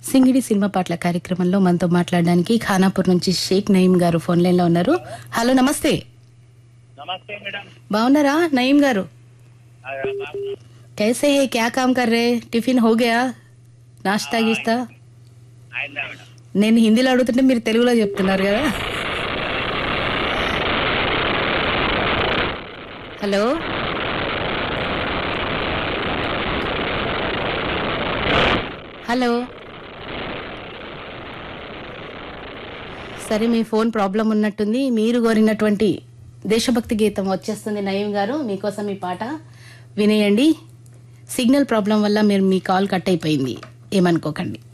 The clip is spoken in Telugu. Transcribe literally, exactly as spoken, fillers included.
సింగిడి సినిమా పాటల కార్యక్రమంలో మనతో మాట్లాడడానికి ఖానాపూర్ నుంచి షేక్ నయీం గారు ఫోన్ లైన్ లో ఉన్నారు. హలో, నమస్తే. नमस्ते मैडम. బాగున్నారా నయీం గారు? आ, आप- कैसे है, क्या काम कर रहे? టిఫిన్ हो गया? నాస్తా గీస్తా? आइंदा मैडम. నేను హిందీలో అడుగుతుంటే మీరు తెలుగులో చెప్తున్నారు కదా. Hello, hello. సరే, మీ ఫోన్ ప్రాబ్లం ఉన్నట్టుంది. మీరు కోరినటువంటి దేశభక్తి గీతం వచ్చేస్తుంది నయీం గారు, మీకోసం ఈ పాట వినేయండి. సిగ్నల్ ప్రాబ్లం వల్ల మీరు మీ కాల్ కట్ అయిపోయింది, ఏమనుకోకండి.